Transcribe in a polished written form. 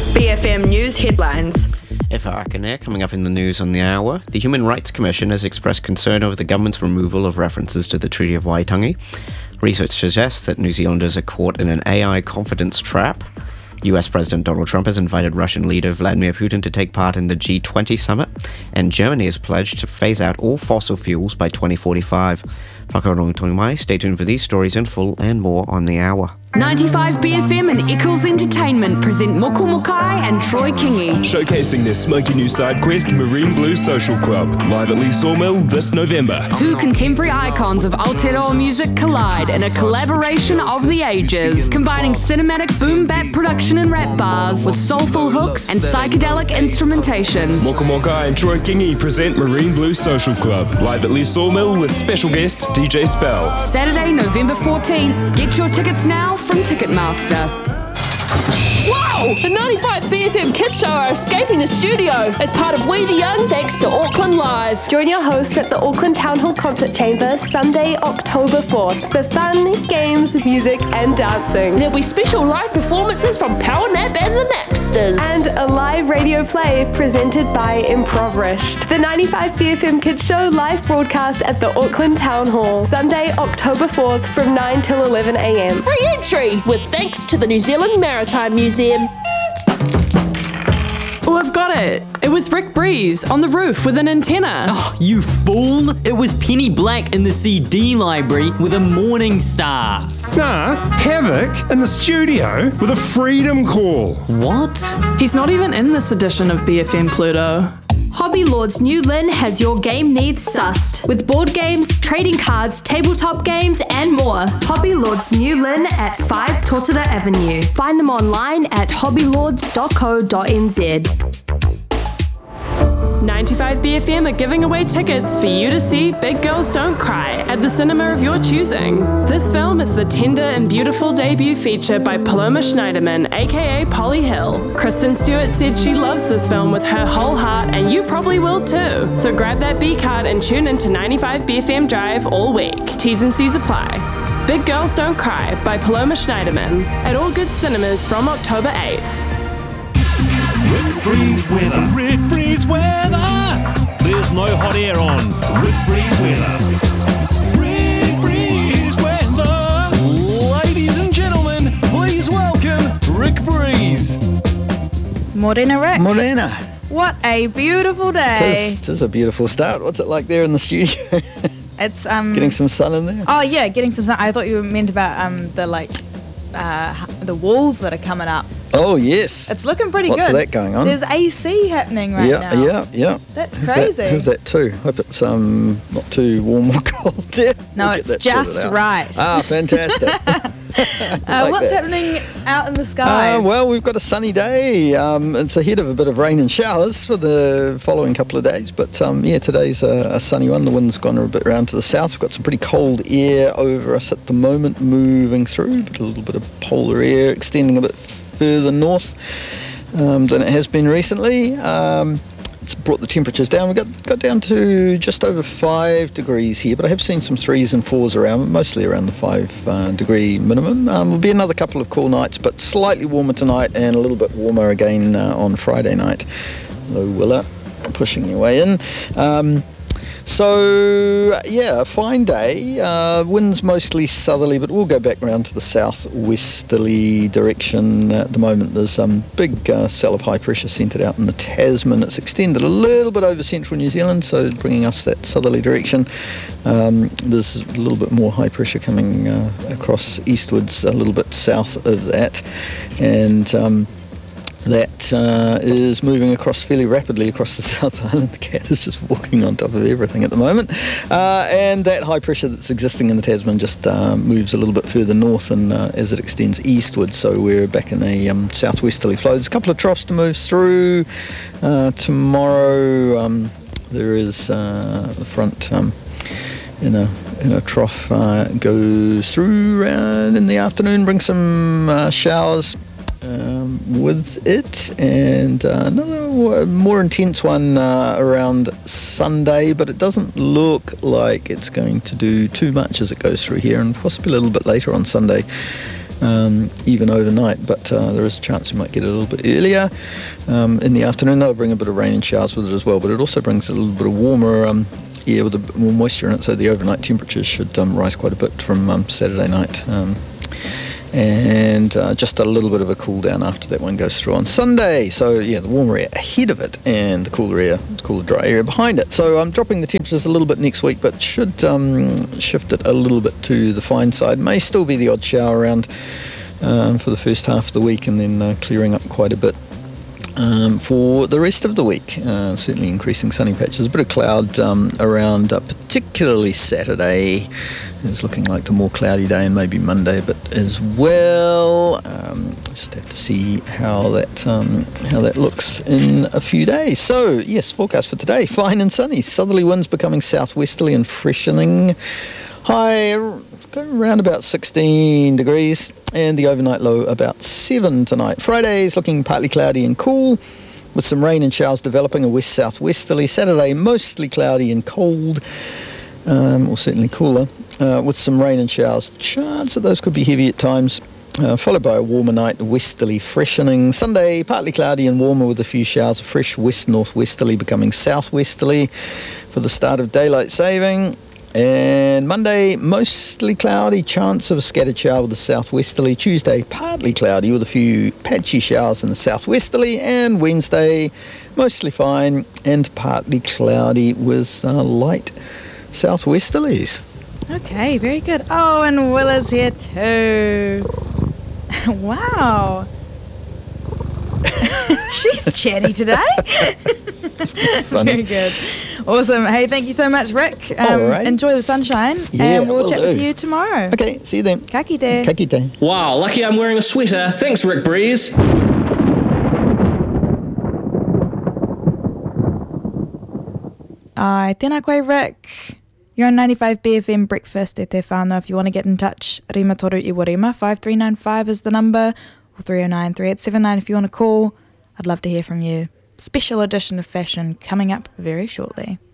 BFM News headlines. Efa Akane, coming up in the news on the hour. The Human Rights Commission has expressed concern over the government's removal of references to the Treaty of Waitangi. Research suggests that New Zealanders are caught in an AI confidence trap. US President Donald Trump has invited Russian leader Vladimir Putin to take part in the G20 summit, and Germany has pledged to phase out all fossil fuels by 2045. Stay tuned for these stories in full and more on the hour. 95 BFM and Eccles Entertainment present Moko Mokai and Troy Kingi. Showcasing their smoky new side quest, Marine Blue Social Club, live at Lee Sawmill this November. Two contemporary icons of Aotearoa music collide in a collaboration of the ages, combining cinematic boom-bap production and rap bars with soulful hooks and psychedelic instrumentation. Moko Mokai and Troy Kingi present Marine Blue Social Club, live at Lee Sawmill with special guest DJ Spell. Saturday, November 14th. Get your tickets now from Ticketmaster. Wow! The 95 BFM Kids Show are escaping the studio as part of We the Young thanks to Auckland Live. Join your hosts at the Auckland Town Hall Concert Chamber Sunday, October 4th for fun, games, music and dancing. There'll be special live performances from Power Nap and the Napsters. And a live radio play presented by Improvised. The 95 BFM Kids Show live broadcast at the Auckland Town Hall Sunday, October 4th from 9 till 11 a.m. Free entry with thanks to the New Zealand Maritime Museum. Oh, I've got it. It was Rick Breeze on the roof with an antenna. Oh, you fool! It was Penny Black in the CD library with a morning star. Nah, Havoc in the studio with a freedom call. What? He's not even in this edition of BFM Pluto. Hobby Lord's new Lynn has your game needs sussed. With board games, trading cards, tabletop games, and more. Hobby Lord's new Lynn at 5 Totara Avenue. Find them online at hobbylords.co.nz. 95 BFM are giving away tickets for you to see Big Girls Don't Cry at the cinema of your choosing. This film is the tender and beautiful debut feature by Paloma Schneiderman, aka Polly Hill. Kristen Stewart said she loves this film with her whole heart, and you probably will too. So grab that B card and tune into 95 BFM Drive all week. T's and C's apply. Big Girls Don't Cry by Paloma Schneiderman at all good cinemas from October 8th. Rick Breeze weather. Rick Breeze weather. There's no hot air on. Rick Breeze weather. Rick Breeze weather. Ladies and gentlemen, please welcome Rick Breeze. Morena, Rick. Morena. What a beautiful day. It is a beautiful start. What's it like there in the studio? It's getting some sun in there. Oh yeah, getting some sun. I thought you meant about the walls that are coming up. Oh, yes. It's looking pretty good. What's that going on? There's AC happening right now. Yeah. That's crazy. Have that too. Hope it's not too warm or cold there. No, it's just right. Ah, fantastic. What's happening out in the skies? Well, we've got a sunny day. It's ahead of a bit of rain and showers for the following couple of days. But today's a sunny one. The wind's gone a bit round to the south. We've got some pretty cold air over us at the moment moving through, but a little bit of polar air extending a bit further north than it has been recently. It's brought the temperatures down. We got down to just over 5 degrees here, but I have seen some 3s and 4s around, mostly around the 5 degree minimum. Will be another couple of cool nights, but slightly warmer tonight and a little bit warmer again on Friday night. Low Willa pushing your way in. A fine day. Winds mostly southerly, but we'll go back round to the southwesterly direction. At the moment, there's some big cell of high pressure centred out in the Tasman. It's extended a little bit over central New Zealand, so bringing us that southerly direction. There's a little bit more high pressure coming across eastwards, a little bit south of that, and that is moving across fairly rapidly across the South Island. The cat is just walking on top of everything at the moment. And that high pressure that's existing in the Tasman just moves a little bit further north and as it extends eastward. So we're back in a southwesterly flow. There's a couple of troughs to move through. Tomorrow there is the front in a trough goes through around in the afternoon, bring some showers with it, and another more intense one around Sunday, but it doesn't look like it's going to do too much as it goes through here, and possibly a little bit later on Sunday. even overnight, but there is a chance we might get it a little bit earlier in the afternoon. That'll bring a bit of rain and showers with it as well, but it also brings a little bit of warmer air with a bit more moisture in it, so the overnight temperatures should rise quite a bit from Saturday night. And just a little bit of a cool down after that one goes through on Sunday. So yeah, the warmer air ahead of it and the cooler dry area behind it. So I'm dropping the temperatures a little bit next week, but should shift it a little bit to the fine side. May still be the odd shower around for the first half of the week, and then clearing up quite a bit for the rest of the week. Certainly increasing sunny patches, a bit of cloud around particularly Saturday. It's looking like the more cloudy day, and maybe Monday a bit as well. Just have to see how that looks in a few days. So yes, forecast for today: fine and sunny. Southerly winds becoming southwesterly and freshening. High around about 16 degrees, and the overnight low about 7 tonight. Friday's looking partly cloudy and cool, with some rain and showers developing, a west southwesterly. Saturday mostly cloudy and cold, or certainly cooler, with some rain and showers. Chance that those could be heavy at times, followed by a warmer night, westerly freshening. Sunday partly cloudy and warmer, with a few showers of fresh west northwesterly becoming southwesterly for the start of daylight saving. And Monday, mostly cloudy, chance of a scattered shower with a southwesterly. Tuesday, partly cloudy with a few patchy showers in the southwesterly. And Wednesday, mostly fine and partly cloudy with light southwesterlies. Okay, very good. Oh, and Will is here too. Wow. She's chatty today. Very good. Awesome. Hey, thank you so much, Rick. Right. Enjoy the sunshine, and we'll chat with you tomorrow. Okay, see you then. Ka kite. Ka kite. Wow, lucky I'm wearing a sweater. Thanks, Rick Breeze. Tēnā koe, Rick. You're on 95 BFM Breakfast e te whānau. If you want to get in touch, Rima Toru Iwa Rima, 5395 is the number, or 309 3879 if you want to call. I'd love to hear from you. Special edition of Fashion coming up very shortly.